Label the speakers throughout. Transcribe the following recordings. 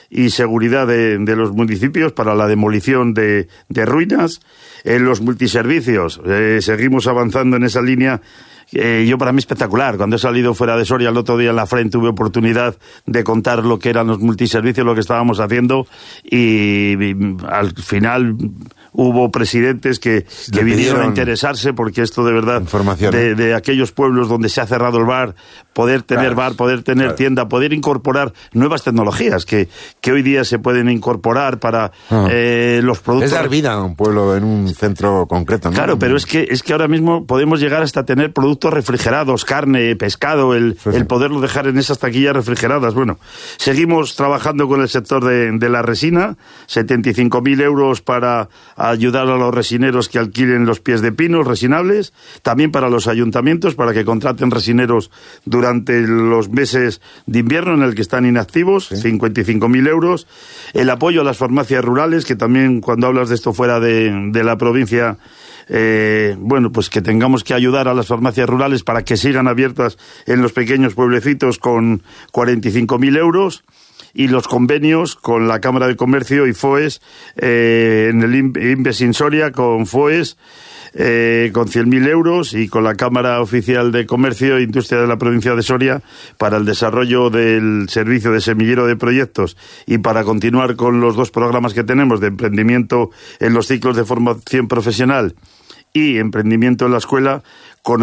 Speaker 1: y seguridad de los municipios para la demolición de ruinas. En los multiservicios seguimos avanzando en esa línea. Yo para mí espectacular. Cuando he salido fuera de Soria el otro día en la FREN tuve oportunidad de contar lo que eran los multiservicios, lo que estábamos haciendo, y al final hubo presidentes que vinieron a interesarse, porque esto de verdad, de aquellos pueblos donde se ha cerrado el bar, poder tener bar, poder tener tienda, poder incorporar nuevas tecnologías que hoy día se pueden incorporar para los productos.
Speaker 2: Es dar vida a un pueblo en un centro concreto, ¿no?
Speaker 1: Claro, pero es que ahora mismo podemos llegar hasta tener productos refrigerados, carne, pescado, el poderlo dejar en esas taquillas refrigeradas. Bueno, seguimos trabajando con el sector de la resina, 75.000 euros para ayudar a los resineros que alquilen los pies de pinos resinables, también para los ayuntamientos, para que contraten resineros durante los meses de invierno en el que están inactivos, 55.000 euros, el apoyo a las farmacias rurales, que también cuando hablas de esto fuera de la provincia, bueno, pues que tengamos que ayudar a las farmacias rurales para que sigan abiertas en los pequeños pueblecitos, con 45.000 euros, y los convenios con la Cámara de Comercio y FOES, en el INVES in Soria con FOES, con 100.000 euros, y con la Cámara Oficial de Comercio e Industria de la provincia de Soria para el desarrollo del servicio de semillero de proyectos, y para continuar con los dos programas que tenemos de emprendimiento en los ciclos de formación profesional y emprendimiento en la escuela, con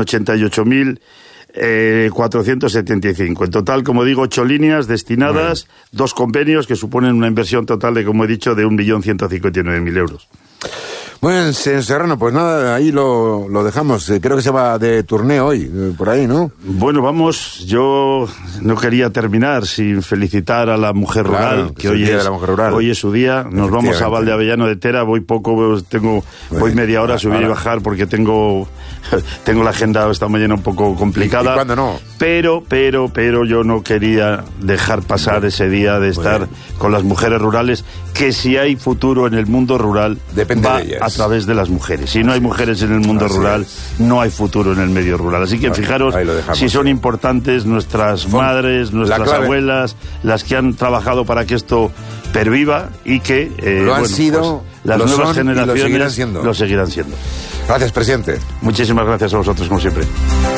Speaker 1: 88.475. En total, como digo, 8 líneas destinadas, 2 convenios que suponen una inversión total de, como he dicho, de 1.159.000 euros.
Speaker 2: Muy bien, señor Serrano, pues nada, ahí lo dejamos. Creo que se va de turné hoy, por ahí, ¿no?
Speaker 1: Bueno, vamos, yo no quería terminar sin felicitar a la mujer rural, que hoy es su día. Nos vamos a Valdeavellano de Tera, voy poco, voy media hora a subir y bajar, porque tengo la agenda esta mañana un poco complicada.
Speaker 2: ¿Y cuándo no?
Speaker 1: Pero yo no quería dejar pasar ese día de estar con las mujeres rurales, que si hay futuro en el mundo rural,
Speaker 2: depende
Speaker 1: va
Speaker 2: de ellas.
Speaker 1: A través de las mujeres. Si no hay mujeres en el mundo rural, no hay futuro en el medio rural. Así que fijaros si son importantes nuestras madres, nuestras abuelas, las que han trabajado para que esto perviva, y que
Speaker 2: lo han sido,
Speaker 1: pues, las nuevas generaciones
Speaker 2: lo seguirán siendo. Gracias, presidente.
Speaker 1: Muchísimas gracias a vosotros, como siempre.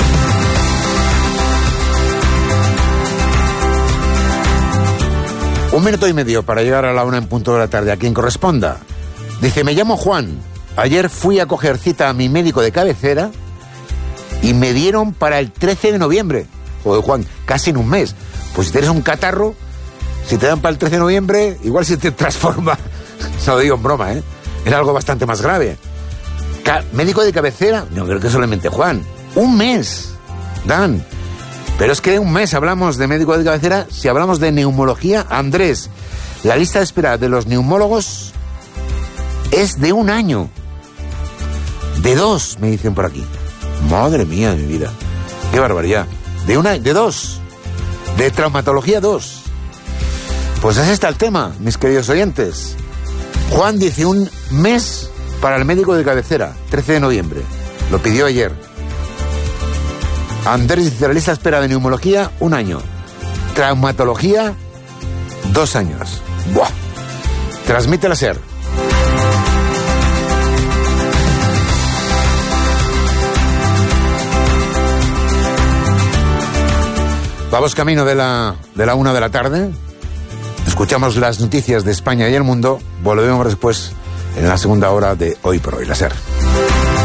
Speaker 2: Un minuto y medio para llegar a la 1 en punto de la tarde, a quien corresponda. Dice, me llamo Juan. Ayer fui a coger cita a mi médico de cabecera y me dieron para el 13 de noviembre. Joder, Juan, casi en un mes. Pues si tienes un catarro, si te dan para el 13 de noviembre, igual se te transforma. Se lo digo en broma, ¿eh? Era algo bastante más grave. Médico de cabecera, no creo que solamente Juan. Un mes dan. Pero es que de un mes hablamos de médico de cabecera. Si hablamos de neumología, Andrés, la lista de espera de los neumólogos es de 1 año. De 2, me dicen por aquí. Madre mía de mi vida. Qué barbaridad. De 2. De traumatología 2. Pues así está el tema, mis queridos oyentes. Juan dice un mes para el médico de cabecera, 13 de noviembre. Lo pidió ayer. Andrés dice la lista de espera de neumología, 1 año. Traumatología, 2 años. ¡Buah! Transmite la SER. Vamos camino de la 1 de la tarde. Escuchamos las noticias de España y el mundo. Volvemos después en la segunda hora de Hoy por Hoy, la SER.